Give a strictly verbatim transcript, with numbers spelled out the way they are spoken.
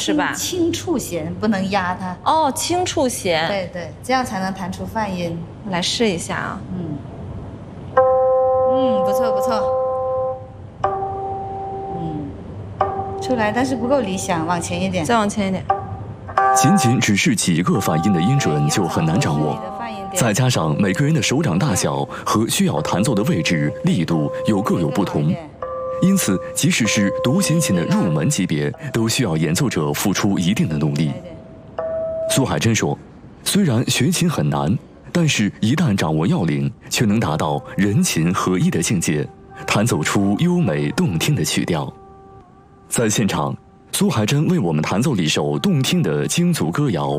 是吧？ 轻触弦，不能压它。 哦，轻触弦。 对对，这样才能弹出泛音。 来试一下啊。 嗯。嗯，不错不错。嗯，出来，但是不够理想，往前一点。 再往前一点。 仅仅只是几个发音的音准就很难掌握，再加上每个人的手掌大小和需要弹奏的位置、力度又各有不同，因此即使是独弦琴的入门级别，都需要演奏者付出一定的努力。苏海珍说，虽然学琴很难，但是一旦掌握要领，却能达到人琴合一的境界，弹奏出优美动听的曲调。在现场，苏海珍为我们弹奏了一首动听的京族歌谣。